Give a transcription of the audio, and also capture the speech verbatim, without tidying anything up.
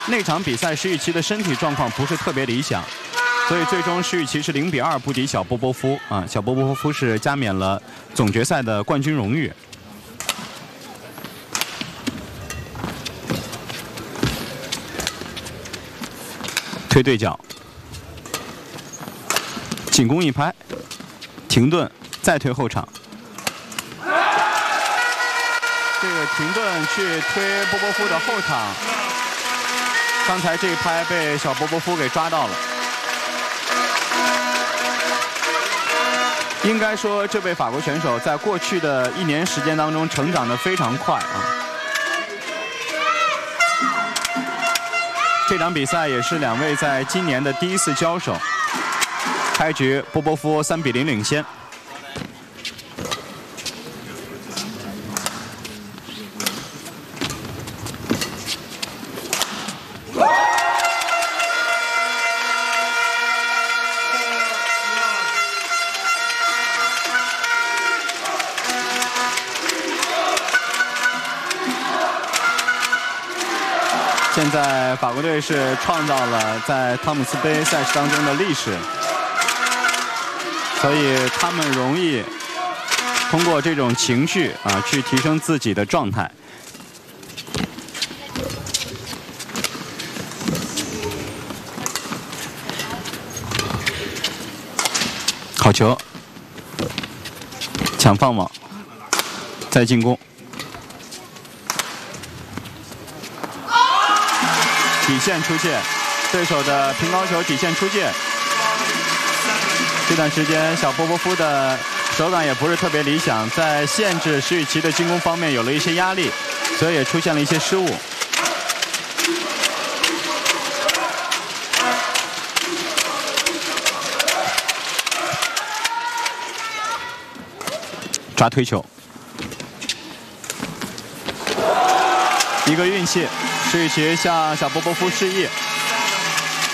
那场比赛，石宇奇的身体状况不是特别理想，所以最终石宇奇是零比二不敌小波波夫啊。小波波夫是加冕了总决赛的冠军荣誉。推对角，进攻一拍，停顿，再推后场。 这个停顿去推波波夫的后场，刚才这一拍被小波波夫给抓到了。应该说，这位法国选手在过去的一年时间当中成长得非常快啊。这场比赛也是两位在今年的第一次交手。开局，波波夫三比零领先。 现在法国队是创造了在汤姆斯杯赛事当中的历史，所以他们容易通过这种情绪啊去提升自己的状态。好球，抢放网，再进攻。 底线出界，对手的平高球底线出界。这段时间，小波波夫的手感也不是特别理想，在限制石宇奇的进攻方面有了一些压力，所以也出现了一些失误。抓推球，一个运气。 石宇奇向小波波夫示意，